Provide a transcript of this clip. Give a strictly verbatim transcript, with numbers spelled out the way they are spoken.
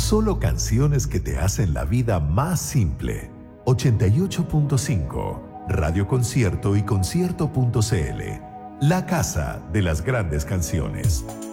Solo canciones que te hacen la vida más simple. ochenta y ocho punto cinco, Radio Concierto y concierto punto c l. La casa de las grandes canciones.